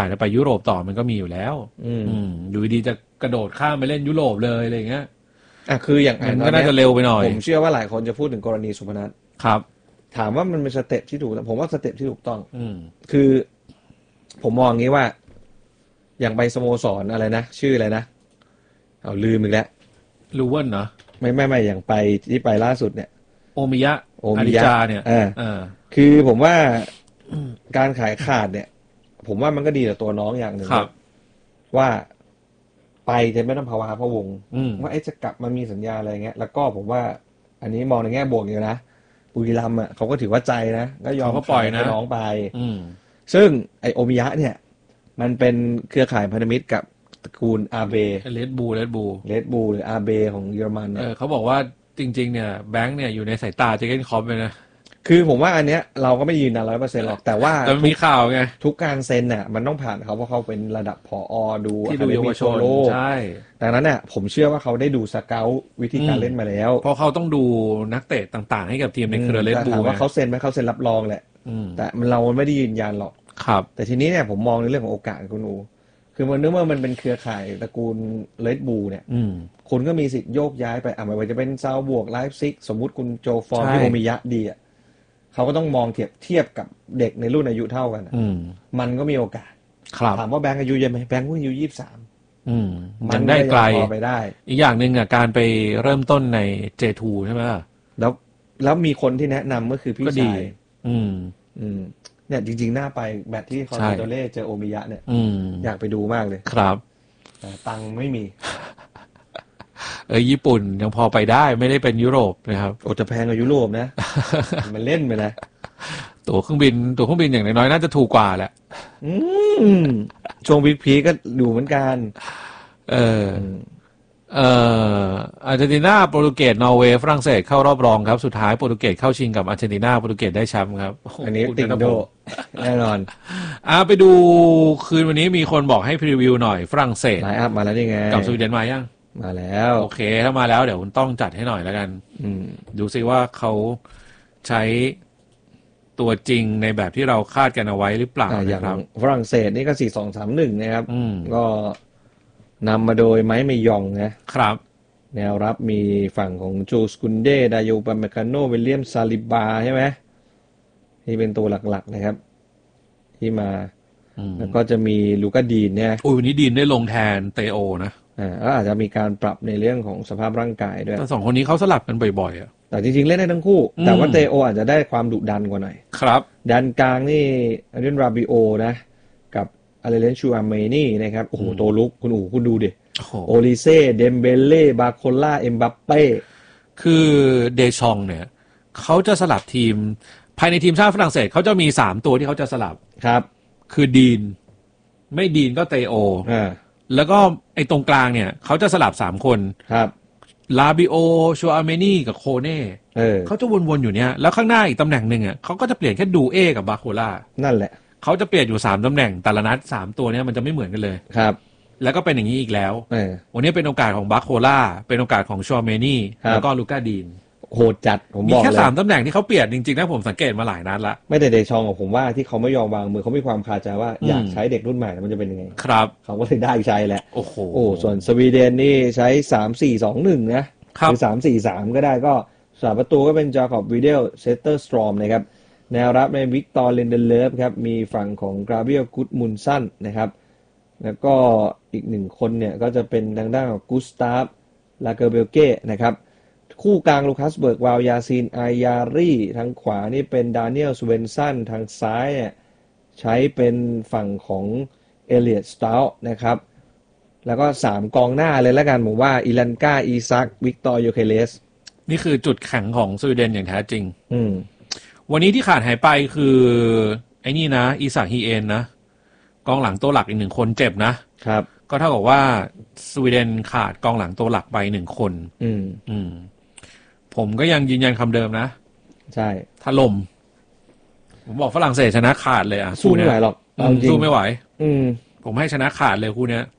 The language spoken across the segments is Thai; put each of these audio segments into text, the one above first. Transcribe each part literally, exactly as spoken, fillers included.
จะไปยุโรปต่อมันก็มีอยู่แล้วอืมอยู่ดีจะกระโดดข้ามไปเล่นยุโรปเลยอะไรอย่างเงี้ยอ่ะคืออย่างนั้นก็น่าจะเร็วไปหน่อยผมเชื่อว่าหลายคนจะพูดถึงกรณีสุพนัทครับถามว่ามันเป็นสเต็ปที่ถูกผมว่าสเต็ปที่ถูกต้องอืมคือผมมองงี้ว่าอย่างไปสโมสรอะไรนะชื่ออะไรนะเอาลืมอีกแล้วลูเวิลเนาะไม่ไม่ไม่อย่างไปที่ไปล่าสุดเนี่ยโอมิยะโอมิยะเนี่ยเออเออคือผมว่าการขายขาดเนี่ยผมว่ามันก็ดีต่อตัวน้องอย่างหนึ่งว่าไปจะไม่ต้องภาวะพะวงว่าไอ้จะกลับมามีสัญญาอะไรเงี้ยแล้วก็ผมว่าอันนี้มองในแง่บวกอยู่นะบุรีรัมย์อ่ะเขาก็ถือว่าใจนะก็ยอมเขาปล่อยนะน้องไปซึ่งไอโอมิยะเนี่ยมันเป็นเครือข่ายพันธมิตรกับตระกูลอาเบเลดบูเลดบูเลดบูหรืออาเบของเยอรมันเออเขาบอกว่าจริงๆเนี่ยแบงค์เนี่ยอยู่ในสายตาเจเกนคอปเลยนะคือผมว่าอันเนี้ยเราก็ไม่ยืนยันร้อยเปอร์เซ็นต์หรอกแต่ว่าแต่มีข่าวไงทุกการเซ็นเนี่ยมันต้องผ่านเขาเพราะเขาเป็นระดับผอดูที่ดูเยาวชนใช่ดังนั้นเนี่ยผมเชื่อว่าเขาได้ดูสเกาต์วิธีการเล่นมาแล้วเพราะเขาต้องดูนักเตะต่างๆให้กับทีมในเครือเลดบูว่าเขาเซ็นไหมเขาเซ็นรับรองแหละแต่เราไม่ได้ยืนยันหรอกครับแต่ทีนี้เนี่ยผมมองในเรื่องของโอกาสคุณอูคือมันนึกว่ามันเป็นเครือข่ายตระกูลเลดบูเนี่ยคุณก็มีสิทธิ์โยกย้ายไปอ่ะไม่ว่าจะเป็นซาวบวกไลฟ์ซิกสมมุติคุณโจฟอร์มที่โอมิยะดีอ่ะเขาก็ต้องมองเทียบเทียบกับเด็กในรุ่นอายุเท่ากันมันก็มีโอกาสถามว่าแบงค์อายุเยอะไหมแบงค์อายุยี่สิบสามมันได้ไกลไปได้อีกอย่างหนึ่งอ่ะการไปเริ่มต้นใน เจ ทู ใช่ไหมแล้วแล้วมีคนที่แนะนำก็คือพี่ชายอืมอืมเนี่ยจริงๆหน้าไปแมตช์ที่คอนโดเล่เจอโอมิยะเนี่ยอยากไปดูมากเลยครับแต่ตังไม่มีเออญี่ปุ่นยังพอไปได้ไม่ได้เป็นยุโรปนะครับโอ้จะแพงกว่ายุโรปนะมันเล่นไปนะตั๋วเครื่องบินตั๋วเครื่องบินอย่างน้อยๆน่าจะถูกกว่าแหละอืมช่วงบิ๊กพีก็ดูเหมือนกันเออเอ่ออาร์เจนตินาโปรตุเกสนอร์เวย์ฝรั่งเศสเข้ารอบรองครับสุดท้ายโปรตุเกสเข้าชิงกับอาร์เจนตินาโปรตุเกสได้แชมป์ครับอันนี้ติงโดแน่นอนอ่าไปดูคืนวันนี้มีคนบอกให้พรีวิวหน่อยฝรั่งเศสไลน์อัพมาแล้วนี่ไงกับสวีเดนมายังมาแล้วโอเคถ้ามาแล้วเดี๋ยวคุณต้องจัดให้หน่อยแล้วกันดูซิว่าเขาใช้ตัวจริงในแบบที่เราคาดกันเอาไว้หรือเปล่าอย่างฝรั่งเศสนี่ก็ สี่สองสามหนึ่ง นะครับก็นำมาโดยไม้เมยองนะครับแนวรับมีฝั่งของจูสกุนเดดาโยปาเมคาโนวิลเลียมซาลิบาใช่ไหมที่เป็นตัวหลักๆนะครับที่มาแล้วก็จะมีลูก้าดีนเนี่ยโอ้ยวันนี้ดีนได้ลงแทนเตโอนะอ่าก็อาจจะมีการปรับในเรื่องของสภาพร่างกายด้วยแต่สองคนนี้เขาสลับกันบ่อยๆอ่ะแต่จริงๆเล่นได้ทั้งคู่แต่ว่าเตโออาจจะได้ความดุดันกว่าหน่อยครับดันกลางนี่อารินราบิโอนะกับอาเลนชูอาเมนี่นะครับโอ้โหโตลุกคุณอู๋คุณดูดิโอลิเซ่เดมเบเล่บาโคล่าเอ็มบัปเป้คือเดชองเนี่ยเขาจะสลับทีมภายในทีมชาติฝรั่งเศสเขาจะมีสามตัวที่เขาจะสลับครับคือดีนไม่ดีนก็เตโออ่าแล้วก็ไอ้ตรงกลางเนี่ยเขาจะสลับสามคนครับลาบิโอชัวอาเมนี่กับโคเน่เออเขาจะวนๆอยู่เนี้ยแล้วข้างหน้าอีกตำแหน่งหนึ่งอ่ะเขาก็จะเปลี่ยนแค่ดูเอกับบาโคล่านั่นแหละเขาจะเปลี่ยนอยู่สามตำแหน่งแต่ละนัดสามตัวเนี้ยมันจะไม่เหมือนกันเลยครับแล้วก็เป็นอย่างนี้อีกแล้ววันนี้เป็นโอกาสของบาโคล่าเป็นโอกาสของชัวอาเมนี่แล้วก็ลูก้าดีนโหดจัดผมบอกเลยมีแค่สามตำแหน่งที่เขาเปลี่ยนจริงๆนะผมสังเกตมาหลายนัดละไม่แต่เดชองของผมว่าที่เขาไม่ยอมวางมือเขามีความคาใจว่าอยากใช้เด็กรุ่นใหม่มันจะเป็นยังไงครับเขาก็เลยได้ใช้แหละโอ้โหโอ้ส่วนสวีเดนนี่ใช้สาม สี่ สอง หนึ่งนะหรือสาม สี่ สามก็ได้ก็สามประตูก็เป็นจาคอบวิเดลเซตเตอร์สตรอมนะครับแนวรับในวิกตอร์เลนเดเลฟครับมีฝั่งของกราเบียลกุดมุนสันนะครับแล้วก็อีกหนึ่งคนเนี่ยก็จะเป็นทางด้านของกุสตาฟลาเกอร์เบลเก้นะครับคู่กลางลูคัสเบิร์กวาวยาซีนอายารีทางขวานี่เป็นดานิเอลสเวนสันทางซ้ายเนี่ยใช้เป็นฝั่งของเอเลียตสตาลนะครับแล้วก็สามกองหน้าเลยแล้วกันผมว่าอิลันกาอีซักวิกตอร์โยเคเลสนี่คือจุดแข็งของสวีเดนอย่างแท้จริงอืมวันนี้ที่ขาดหายไปคือไอ้นี่นะอีซักฮีเอ็นนะกองหลังตัวหลักอีกหนึ่งคนเจ็บนะครับก็เท่ากับว่าสวีเดนขาดกองหลังตัวหลักไปหนึ่งคนอืมอืมผมก็ยังยืนยันคำเดิมนะใช่ถล่มผมบอกฝรั่งเศสชนะขาดเลยอ่ะสู้ไม่ไหวหรอกสู้ไม่ไหวอืมผมให้ชนะขาดเลยคู่เนี้ย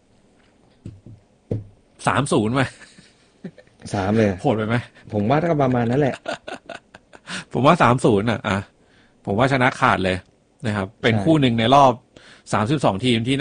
สามศูนย์ไหมสามเลยโหดไปไหมผมว่าก็ประมาณนั้นแหละผมว่าสามศูนย์อ่ะอ่ะผมว่าชนะขาดเลยนะครับเป็นคู่หนึ่งในรอบสามสิบสองทีมที่